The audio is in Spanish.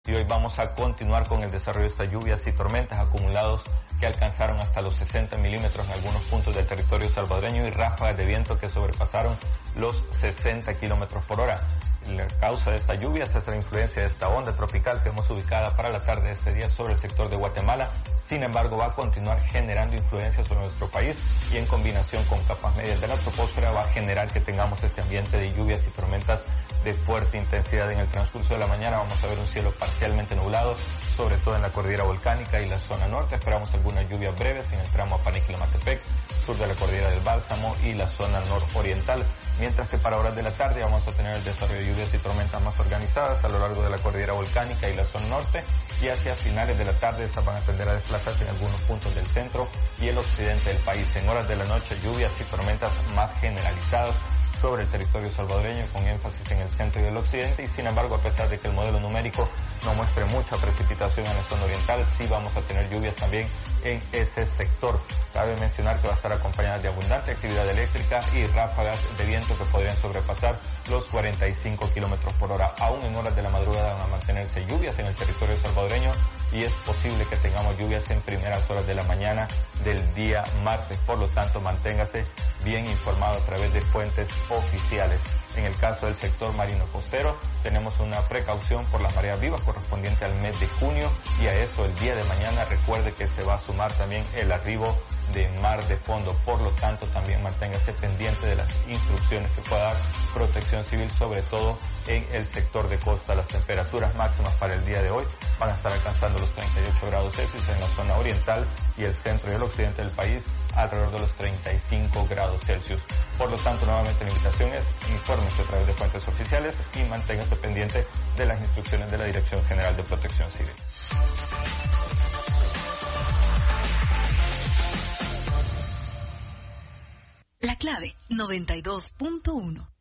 Y hoy vamos a continuar con el desarrollo de estas lluvias y tormentas acumulados que alcanzaron hasta los 60 milímetros en algunos puntos del territorio salvadoreño y ráfagas de viento que sobrepasaron los 60 kilómetros por hora. La causa de estas lluvias es la influencia de esta onda tropical que hemos ubicada para la tarde de este día sobre el sector de Guatemala. Sin embargo, va a continuar generando influencia sobre nuestro país y en combinación con capas medias de la troposfera va a generar que tengamos este ambiente de lluvias y tormentas de fuerte intensidad. En el transcurso de la mañana vamos a ver un cielo parcialmente nublado, sobre todo en la cordillera volcánica y la zona norte. Esperamos algunas lluvias breves en el tramo Apaní-Xilomatepec, sur de la cordillera del Bálsamo y la zona nororiental. Mientras que para horas de la tarde vamos a tener el desarrollo de lluvias y tormentas más organizadas a lo largo de la cordillera volcánica y la zona norte, y hacia finales de la tarde estas van a tender a desplazarse en algunos puntos del centro y el occidente del país. En horas de la noche lluvias y tormentas más generalizadas sobre el territorio salvadoreño con énfasis en el centro y el occidente, y sin embargo, a pesar de que el modelo numérico no muestre mucha precipitación en la zona oriental, sí vamos a tener lluvias también en ese sector. Cabe mencionar que va a estar acompañada de abundante actividad eléctrica y ráfagas de viento que podrían sobrepasar los 45 kilómetros por hora. Aún en horas de la madrugada van a mantenerse lluvias en el territorio salvadoreño y es posible que tengamos lluvias en primeras horas de la mañana del día martes. Por lo tanto, manténgase bien informado a través de fuentes oficiales. En el caso del sector marino costero, tenemos una precaución por las mareas vivas correspondiente al mes de junio, y a eso el día de mañana recuerde que se va a sumar también el arribo de mar de fondo. Por lo tanto, también manténgase pendiente de las instrucciones que pueda dar Protección Civil, sobre todo en el sector de costa. Las temperaturas máximas para el día de hoy van a estar alcanzando los 38 grados Celsius en la zona oriental y el centro y el occidente del país alrededor de los 35 grados Celsius. Por lo tanto, nuevamente la invitación es infórmese a través de fuentes oficiales y manténgase pendiente de las instrucciones de la Dirección General de Protección Civil. La clave 92.1.